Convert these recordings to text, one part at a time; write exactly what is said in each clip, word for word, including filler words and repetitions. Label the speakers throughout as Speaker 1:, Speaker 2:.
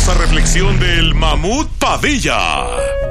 Speaker 1: poderosa reflexión del Mamut Padilla.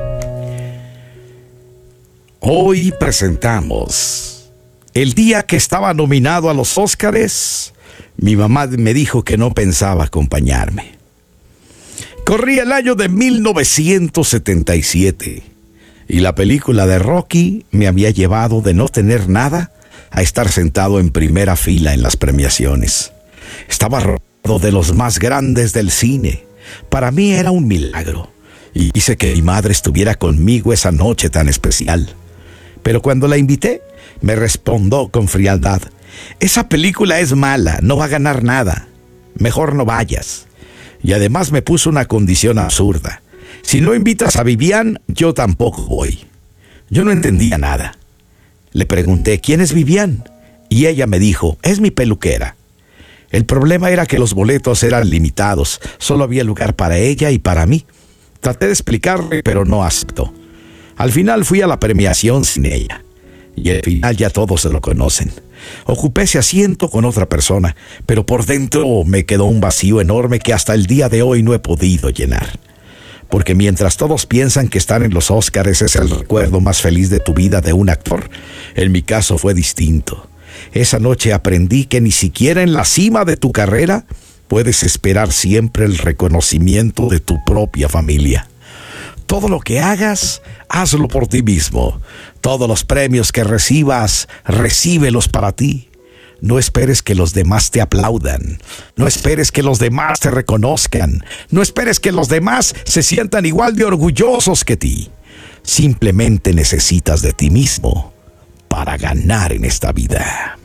Speaker 2: Hoy presentamos el día que estaba nominado a los Óscares. Mi mamá me dijo que no pensaba acompañarme. Corría el año de mil novecientos setenta y siete y la película de Rocky me había llevado de no tener nada a estar sentado en primera fila en las premiaciones. Estaba rodeado de los más grandes del cine. Para mí era un milagro y hice que mi madre estuviera conmigo esa noche tan especial. Pero cuando la invité, me respondió con frialdad: esa película es mala, no va a ganar nada. Mejor no vayas. Y además me puso una condición absurda: si no invitas a Vivian, yo tampoco voy. Yo no entendía nada. Le pregunté: ¿quién es Vivian? Y ella me dijo: es mi peluquera. El problema era que los boletos eran limitados. Solo había lugar para ella y para mí. Traté de explicarle, pero no aceptó. Al final fui a la premiación sin ella. Y al final ya todos se lo conocen. Ocupé ese asiento con otra persona, pero por dentro me quedó un vacío enorme que hasta el día de hoy no he podido llenar. Porque mientras todos piensan que estar en los Óscares es el recuerdo más feliz de tu vida de un actor, en mi caso fue distinto. Esa noche aprendí que ni siquiera en la cima de tu carrera puedes esperar siempre el reconocimiento de tu propia familia. Todo lo que hagas, hazlo por ti mismo. Todos los premios que recibas, recíbelos para ti. No esperes que los demás te aplaudan. No esperes que los demás te reconozcan. No esperes que los demás se sientan igual de orgullosos que ti. Simplemente necesitas de ti mismo para ganar en esta vida.